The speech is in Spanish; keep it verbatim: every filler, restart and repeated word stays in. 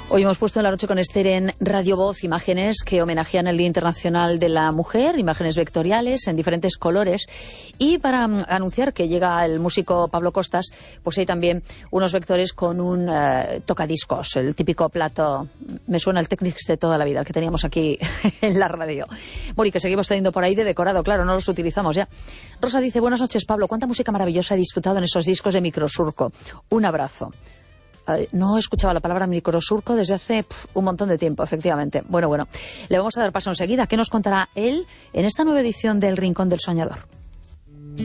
Hoy hemos puesto en La Noche con Esther en Radio Voz imágenes que homenajean el Día Internacional de la Mujer, imágenes vectoriales en diferentes colores. Y para um, anunciar que llega el músico Pablo Costas, pues hay también unos vectores con un uh, tocadiscos, el típico plato, me suena el Technics de toda la vida, el que teníamos aquí en la radio. Bueno, y que seguimos teniendo por ahí de decorado, claro, no los utilizamos ya. Rosa dice, buenas noches Pablo, cuánta música maravillosa he disfrutado en esos discos de Microsurco. Un abrazo. No escuchaba la palabra microsurco desde hace pf, un montón de tiempo, efectivamente. Bueno, bueno, le vamos a dar paso enseguida. ¿Qué nos contará él en esta nueva edición del Rincón del Soñador?